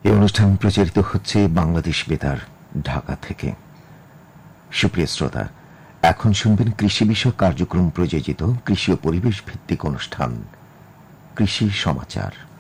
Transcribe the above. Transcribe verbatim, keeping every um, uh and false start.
এই অনুষ্ঠান প্রচারিত হচ্ছে বাংলাদেশ বেতার ঢাকা থেকে। সুপ্রিয় শ্রোতা, এখন শুনবেন কৃষি বিষয়ক কার্যক্রম প্রযোজিত কৃষি ও পরিবেশ ভিত্তিক অনুষ্ঠান কৃষি সমাচার।